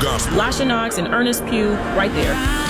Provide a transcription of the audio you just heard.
gospel. Lasha Knox and Ernest Pugh, right there.